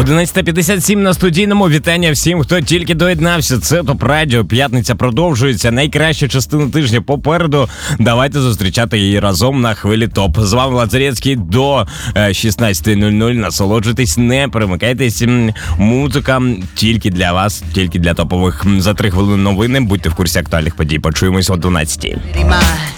11:57 на студійному. Вітання всім, хто тільки доєднався. Це ТОП Радіо. П'ятниця продовжується. Найкраща частина тижня попереду. Давайте зустрічати її разом на хвилі ТОП. З вами Лазарецький до 16:00. Насолоджуйтесь, не перемикайтесь. Музика тільки для вас, тільки для топових. За 3 хвилини новини. Будьте в курсі актуальних подій. Почуємось о 12:00.